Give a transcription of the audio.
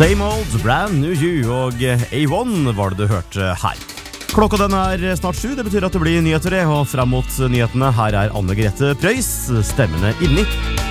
Same old, brand new you og A1 var det du hørte her. Klokka den snart 7, det betyr at det blir nyheter, og frem mot nyhetene her Anne Grete Preus, stemmene inni.